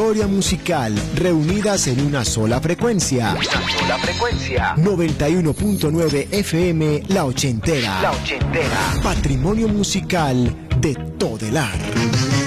historia musical reunidas en una sola frecuencia. 91.9 FM La Ochentera. Patrimonio musical de Todelar.